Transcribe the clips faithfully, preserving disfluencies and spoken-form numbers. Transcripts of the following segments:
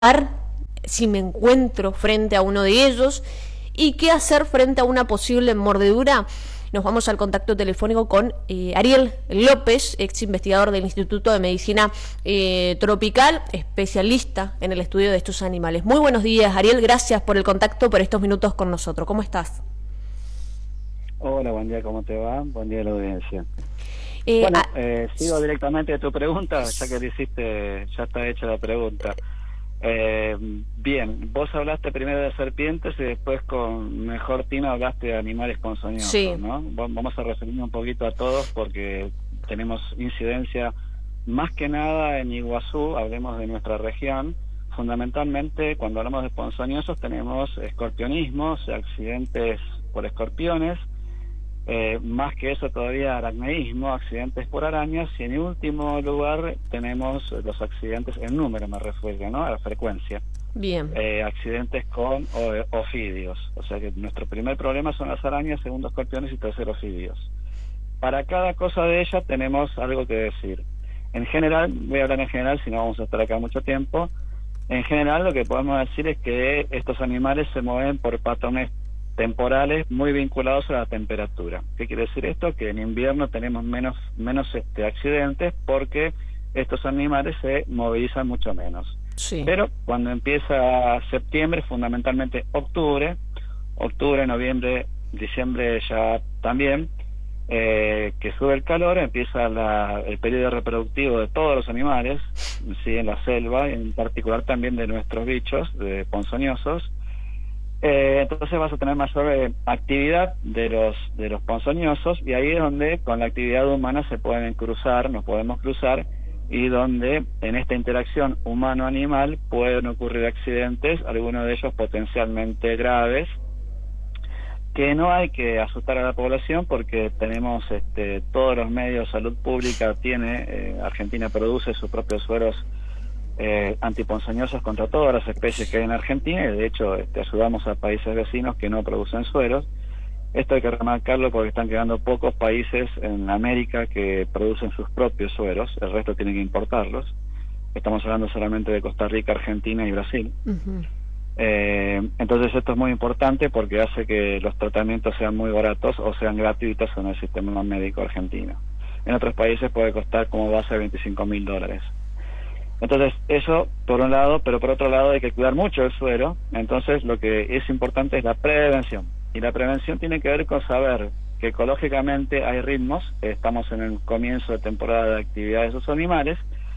si me encuentro frente a uno de ellos y qué hacer frente a una posible mordedura. Nos vamos al contacto telefónico con eh, Ariel López, ex investigador del Instituto de Medicina eh, Tropical, especialista en el estudio de estos animales. Muy buenos días, Ariel, gracias por el contacto, por estos minutos con nosotros. ¿Cómo estás? Hola, buen día, ¿cómo te va? Buen día a la audiencia. Eh, bueno, a... eh, sigo directamente de tu pregunta, ya que le hiciste, ya está hecha la pregunta. Eh, bien, vos hablaste primero de serpientes y después con mejor tino hablaste de animales ponzoñosos, sí. ¿no? Vamos a referirnos un poquito a todos porque tenemos incidencia más que nada en Iguazú, hablemos de nuestra región. Fundamentalmente, cuando hablamos de ponzoñosos tenemos escorpionismo, o sea, accidentes por escorpiones, eh, más que eso todavía aracneísmo, accidentes por arañas, y en último lugar tenemos los accidentes en número, me refiero, ¿no?, a la frecuencia. Bien. Eh, accidentes con o, ofidios, o sea que nuestro primer problema son las arañas, segundo escorpiones y tercero ofidios. Para cada cosa de ellas tenemos algo que decir. En general, voy a hablar en general, si no vamos a estar acá mucho tiempo. En general lo que podemos decir es que estos animales se mueven por patrones temporales muy vinculados a la temperatura. ¿Qué quiere decir esto? Que en invierno tenemos menos menos este accidentes porque estos animales se movilizan mucho menos. Sí. Pero cuando empieza septiembre, fundamentalmente octubre, octubre, noviembre, diciembre ya también, eh, que sube el calor, empieza la, el periodo reproductivo de todos los animales, sí, en la selva, en particular también de nuestros bichos, de ponzoñosos. Eh, entonces vas a tener mayor eh, actividad de los de los ponzoñosos, y ahí es donde con la actividad humana se pueden cruzar, nos podemos cruzar, y donde en esta interacción humano-animal pueden ocurrir accidentes, algunos de ellos potencialmente graves, que no hay que asustar a la población porque tenemos este, todos los medios, salud pública tiene, eh, Argentina produce sus propios sueros Eh, antiponzoñosos contra todas las especies que hay en Argentina, y de hecho este, ayudamos a países vecinos que no producen sueros. Esto hay que remarcarlo porque están quedando pocos países en América que producen sus propios sueros, el resto tienen que importarlos. Estamos hablando solamente de Costa Rica, Argentina y Brasil. Uh-huh. eh, entonces esto es muy importante porque hace que los tratamientos sean muy baratos o sean gratuitos en el sistema médico argentino. En otros países puede costar como base veinticinco mil dólares. Entonces, eso por un lado, pero por otro lado hay que cuidar mucho el suero. Entonces, lo que es importante es la prevención. Y la prevención tiene que ver con saber que ecológicamente hay ritmos. Estamos en el comienzo de temporada de actividad de esos animales.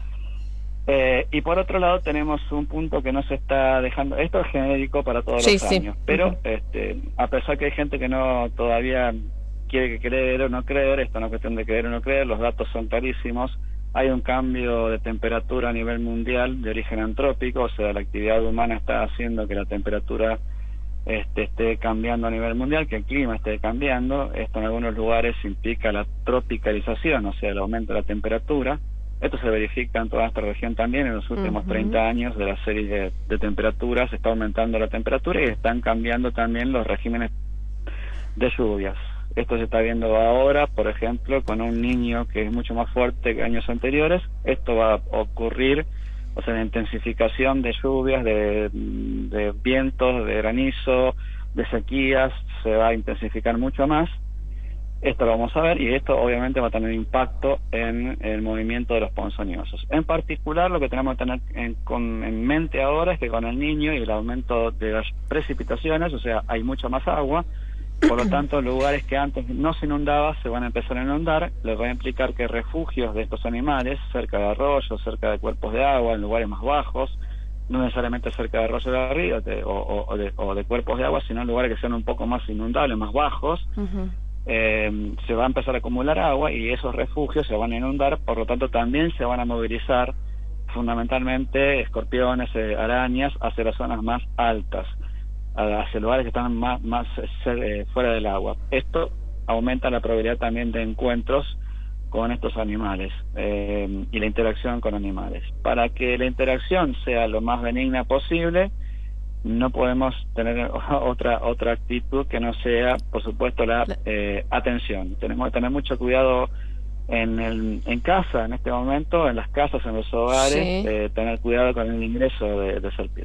Eh, y por otro lado tenemos un punto que no se está dejando. Esto es genérico para todos sí, los sí. años. Pero uh-huh. este, a pesar que hay gente que no todavía quiere que creer o no creer, esto no es cuestión de creer o no creer, los datos son clarísimos. Hay un cambio de temperatura a nivel mundial de origen antrópico, o sea, la actividad humana está haciendo que la temperatura este, esté cambiando a nivel mundial, que el clima esté cambiando. Esto en algunos lugares implica la tropicalización, o sea, el aumento de la temperatura. Esto se verifica en toda nuestra región también. En los últimos uh-huh. treinta años de la serie de, de temperaturas está aumentando la temperatura y están cambiando también los regímenes de lluvias. Esto se está viendo ahora, por ejemplo, con un niño que es mucho más fuerte que años anteriores. Esto va a ocurrir, o sea, la intensificación de lluvias, de, de vientos, de granizo, de sequías, se va a intensificar mucho más. Esto lo vamos a ver, y esto obviamente va a tener impacto en el movimiento de los ponzoñosos. En particular, lo que tenemos que tener en, con, en mente ahora es que con el niño y el aumento de las precipitaciones, o sea, hay mucha más agua. Por lo tanto, lugares que antes no se inundaba se van a empezar a inundar, lo que va a implicar que refugios de estos animales, cerca de arroyos, cerca de cuerpos de agua, en lugares más bajos, no necesariamente cerca de arroyos de río de, o, o, o, de, o de cuerpos de agua, sino en lugares que sean un poco más inundables, más bajos, uh-huh. eh, se va a empezar a acumular agua y esos refugios se van a inundar, por lo tanto también se van a movilizar fundamentalmente escorpiones, eh, arañas, hacia las zonas más altas, hacia lugares que están más, más eh, fuera del agua. Esto aumenta la probabilidad también de encuentros con estos animales eh, y la interacción con animales. Para que la interacción sea lo más benigna posible, no podemos tener otra otra actitud que no sea, por supuesto, la eh, atención. Tenemos que tener mucho cuidado en, el, en casa en este momento, en las casas, en los hogares, Sí. eh, tener cuidado con el ingreso de, de serpientes.